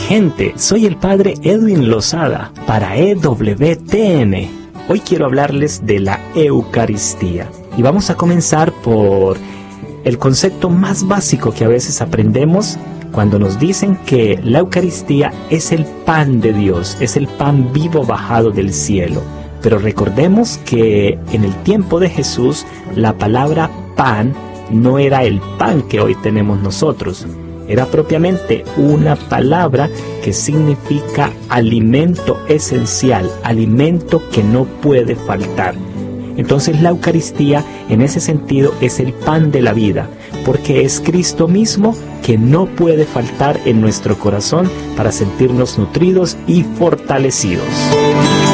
gente, soy el Padre Edwin Lozada para EWTN. Hoy quiero hablarles de la Eucaristía y vamos a comenzar por el concepto más básico que a veces aprendemos cuando nos dicen que la Eucaristía es el pan de Dios, es el pan vivo bajado del cielo. Pero recordemos que en el tiempo de Jesús la palabra pan no era el pan que hoy tenemos nosotros. Era propiamente una palabra que significa alimento esencial, alimento que no puede faltar. Entonces la Eucaristía en ese sentido es el pan de la vida, porque es Cristo mismo que no puede faltar en nuestro corazón para sentirnos nutridos y fortalecidos.